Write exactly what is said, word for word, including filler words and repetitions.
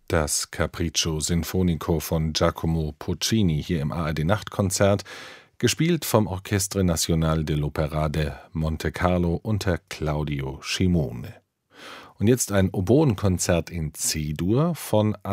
Das Capriccio Sinfonico von Giacomo Puccini hier im A R D-Nachtkonzert, gespielt vom Orchestre Nacional dell'Opera de Montecarlo unter Claudio Scimone. Und jetzt ein Oboenkonzert in C-Dur von